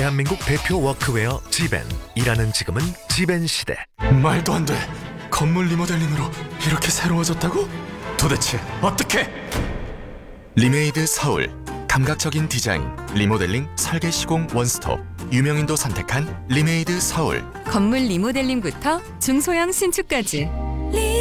대한민국 대표 워크웨어 지벤. 일하는 지금은 지벤 시대. 말도 안 돼. 건물 리모델링으로 이렇게 새로워졌다고? 도대체 어떻게? 리메이드 서울. 감각적인 디자인, 리모델링, 설계 시공 원스톱. 유명인도 선택한 리메이드 서울. 건물 리모델링부터 중소형 신축까지